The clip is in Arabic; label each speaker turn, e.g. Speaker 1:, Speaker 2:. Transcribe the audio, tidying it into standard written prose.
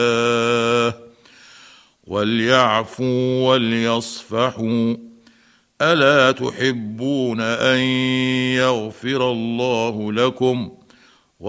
Speaker 1: وليعفوا وليصفحوا ألا تحبون أن يغفر الله لكم